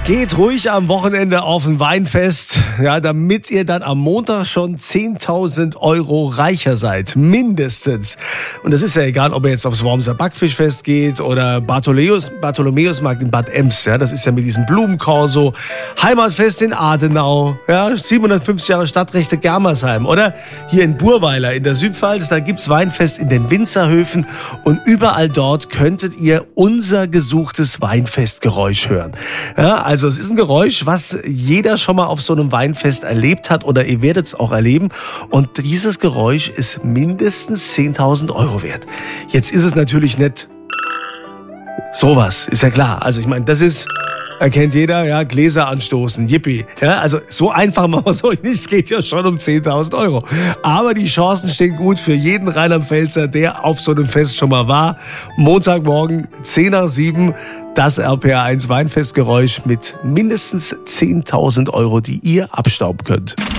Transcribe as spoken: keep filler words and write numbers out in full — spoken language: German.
Geht ruhig am Wochenende auf ein Weinfest, ja, damit ihr dann am Montag schon zehntausend Euro reicher seid, mindestens. Und das ist ja egal, ob ihr jetzt aufs Wormser Backfischfest geht oder Bartholomäus, Bartholomäusmarkt in Bad Ems, ja, das ist ja mit diesem Blumenkorso, Heimatfest in Adenau, ja, siebenhundertfünfzig Jahre Stadtrechte Germersheim oder hier in Burweiler in der Südpfalz, da gibt's Weinfest in den Winzerhöfen und überall dort könntet ihr unser gesuchtes Weinfestgeräusch hören. Ja, also Also es ist ein Geräusch, was jeder schon mal auf so einem Weinfest erlebt hat oder ihr werdet es auch erleben. Und dieses Geräusch ist mindestens zehntausend Euro wert. Jetzt ist es natürlich nicht sowas, ist ja klar. Also ich meine, das ist, erkennt jeder, ja, Gläser anstoßen, yippie. Ja, also so einfach machen wir es euch nicht, es geht ja schon um zehntausend Euro. Aber die Chancen stehen gut für jeden Rheinland-Pfälzer, der auf so einem Fest schon mal war. Montagmorgen, zehn nach sieben, das R P R eins Weinfestgeräusch mit mindestens zehntausend Euro, die ihr abstauben könnt.